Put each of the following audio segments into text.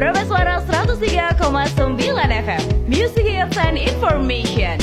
Prameswara 103,9 FM. Music Hits and Information.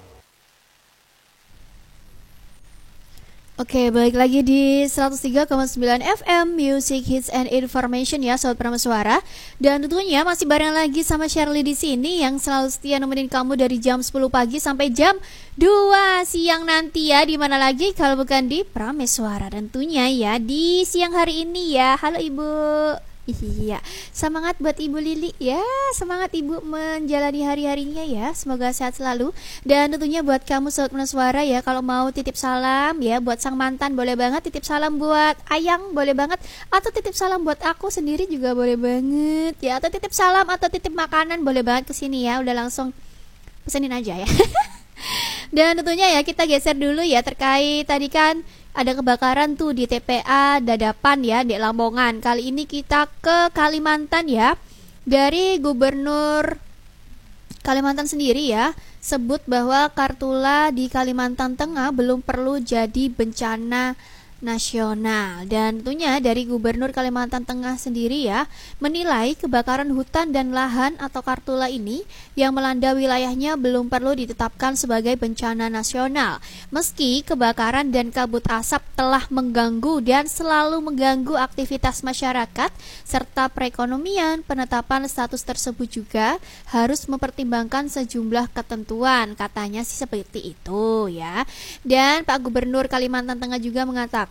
Oke, balik lagi di 103,9 FM Music Hits and Information ya Sobat Prameswara. Dan tentunya masih bareng lagi sama Shirley di sini yang selalu setia nemenin kamu dari jam 10 pagi sampai jam 2 siang nanti ya. Di mana lagi kalau bukan di Prameswara tentunya ya di siang hari ini ya. Halo Ibu. Iya, semangat buat Ibu Lili ya. Semangat Ibu menjalani hari-harinya ya. Semoga sehat selalu. Dan tentunya buat kamu Sobat Prameswara ya, kalau mau titip salam ya buat sang mantan boleh banget, titip salam buat Ayang boleh banget, atau titip salam buat aku sendiri juga boleh banget ya, atau titip salam atau titip makanan boleh banget ke sini ya. Udah langsung pesenin aja ya. Dan tentunya ya kita geser dulu ya terkait tadi kan ada kebakaran tuh di TPA Dadapan ya di Lamongan. Kali ini kita ke Kalimantan ya. Dari Gubernur Kalimantan sendiri ya sebut bahwa Kartula di Kalimantan Tengah belum perlu jadi bencana nasional. Dan tentunya dari Gubernur Kalimantan Tengah sendiri ya menilai kebakaran hutan dan lahan atau Kartula ini yang melanda wilayahnya belum perlu ditetapkan sebagai bencana nasional. Meski kebakaran dan kabut asap telah mengganggu dan selalu mengganggu aktivitas masyarakat serta perekonomian, penetapan status tersebut juga harus mempertimbangkan sejumlah ketentuan. Katanya sih seperti itu ya. Dan Pak Gubernur Kalimantan Tengah juga mengatakan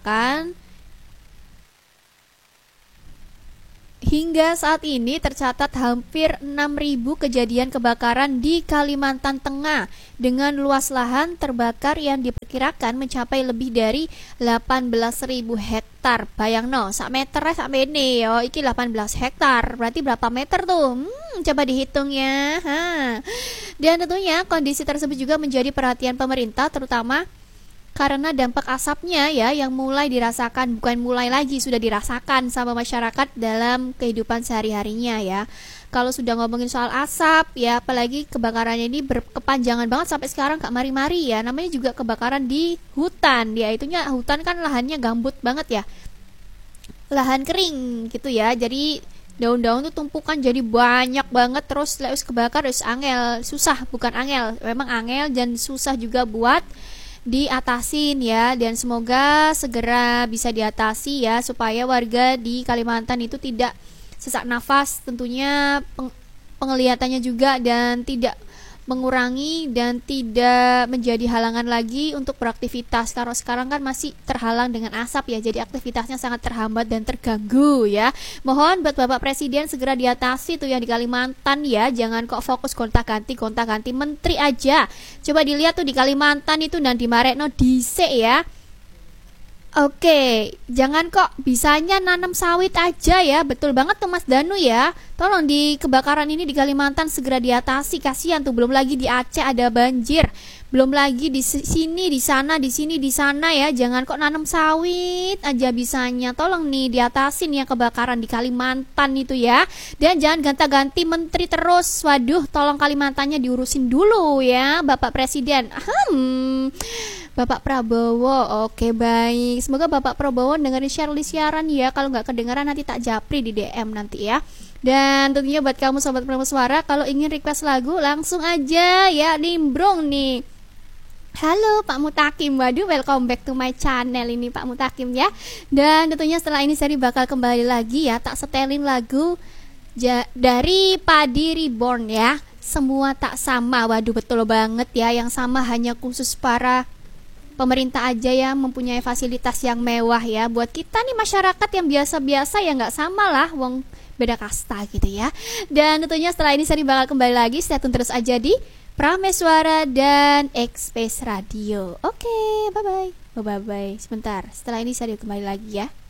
hingga saat ini tercatat hampir 6.000 kejadian kebakaran di Kalimantan Tengah dengan luas lahan terbakar yang diperkirakan mencapai lebih dari 18.000 hektar. Bayang no, sak meternya sak mene yo, iki 18 hektar. Berarti berapa meter tuh? Coba dihitung ya. Dan tentunya kondisi tersebut juga menjadi perhatian pemerintah terutama karena dampak asapnya ya yang mulai dirasakan, bukan mulai lagi, sudah dirasakan sama masyarakat dalam kehidupan sehari-harinya ya. Kalau sudah ngomongin soal asap ya, apalagi kebakarannya ini berkepanjangan banget sampai sekarang gak mari-mari ya. Namanya juga kebakaran di hutan ya, itunya hutan kan lahannya gambut banget ya, lahan kering gitu ya. Jadi daun-daun tuh tumpukan jadi banyak banget, terus leus kebakar terus angel, susah, bukan angel, memang angel dan susah juga buat diatasin ya. Dan semoga segera bisa diatasi ya supaya warga di Kalimantan itu tidak sesak nafas, tentunya penglihatannya juga, dan tidak mengurangi dan tidak menjadi halangan lagi untuk beraktivitas karena sekarang kan masih terhalang dengan asap ya, jadi aktivitasnya sangat terhambat dan terganggu ya. Mohon buat Bapak Presiden segera diatasi tuh yang di Kalimantan ya, jangan kok fokus gonta-ganti menteri aja. Coba dilihat tuh di Kalimantan itu dan di Marekno dhisik ya. Oke, jangan kok bisanya nanam sawit aja ya. Betul banget tuh Mas Danu ya. Tolong di kebakaran ini di Kalimantan segera diatasi, kasihan tuh. Belum lagi di Aceh ada banjir. Belum lagi di sini, di sana, di sini, di sana ya. Jangan kok nanam sawit aja bisanya. Tolong nih diatasin ya kebakaran di Kalimantan itu ya. Dan jangan ganti-ganti menteri terus. Waduh, tolong Kalimantannya diurusin dulu ya Bapak Presiden. Bapak Prabowo, oke baik. Semoga Bapak Prabowo dengerin Shirley siaran ya. Kalau nggak kedengaran nanti tak japri di DM nanti ya. Dan tentunya buat kamu Sobat Prameswara, kalau ingin request lagu langsung aja ya nimbrung nih. Halo Pak Mutakim, waduh welcome back to my channel ini Pak Mutakim ya. Dan tentunya setelah ini saya bakal kembali lagi ya, tak setelin lagu dari Padi Reborn ya. Semua tak sama, waduh betul banget ya. Yang sama hanya khusus para pemerintah aja ya, mempunyai fasilitas yang mewah ya. Buat kita nih masyarakat yang biasa-biasa ya nggak sama lah, wong beda kasta gitu ya. Dan tentunya setelah ini saya bakal kembali lagi, stay tune terus aja di Prameswara dan Express Radio. Oke, bye bye. Sebentar, setelah ini saya kembali lagi ya.